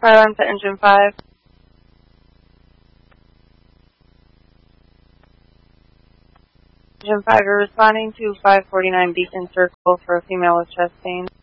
Silence at engine 5. Engine 5, you're responding to 549 Beacon Circle for a female with chest pain.